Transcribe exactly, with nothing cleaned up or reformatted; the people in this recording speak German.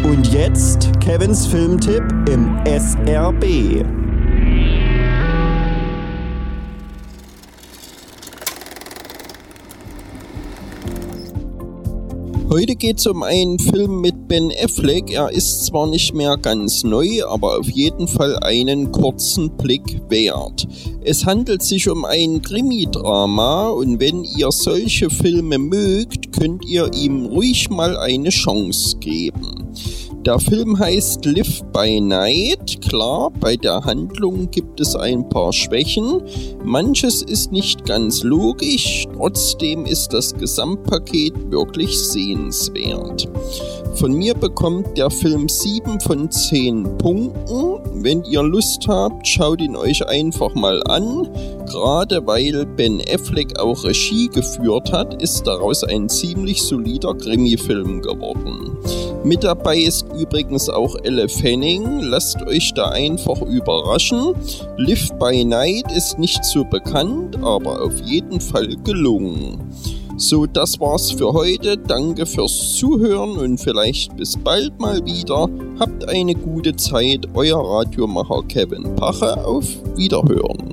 Und jetzt Kevins Filmtipp im S R B. Heute geht es um einen Film mit Ben Affleck. Er ist zwar nicht mehr ganz neu, aber auf jeden Fall einen kurzen Blick wert. Es handelt sich um ein Krimi-Drama und wenn ihr solche Filme mögt, könnt ihr ihm ruhig mal eine Chance geben. Der Film heißt Live by Night. Klar, bei der Handlung gibt es ein paar Schwächen. Manches ist nicht ganz logisch, trotzdem ist das Gesamtpaket wirklich sehenswert. Von mir bekommt der Film sieben von zehn Punkten. Wenn ihr Lust habt, schaut ihn euch einfach mal an. Gerade weil Ben Affleck auch Regie geführt hat, ist daraus ein ziemlich solider Krimi-Film geworden. Mit dabei ist übrigens auch Elle Fanning. Lasst euch da einfach überraschen. Live by Night ist nicht so bekannt, aber auf jeden Fall gelungen. So, das war's für heute. Danke fürs Zuhören und vielleicht bis bald mal wieder. Habt eine gute Zeit. Euer Radiomacher Kevin Pache. Auf Wiederhören.